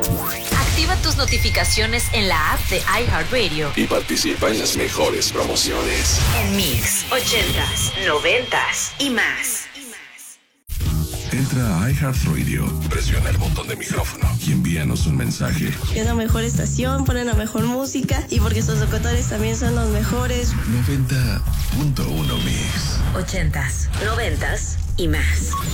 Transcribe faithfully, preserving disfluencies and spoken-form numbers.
Activa tus notificaciones en la app de iHeartRadio y participa en las mejores promociones. En Mix, ochentas, noventas y más. Entra a iHeartRadio, presiona el botón de micrófono y envíanos un mensaje. Es la mejor estación, ponen la mejor música y porque sus locutores también son los mejores. noventa punto uno Mix. Ochentas, noventas y más.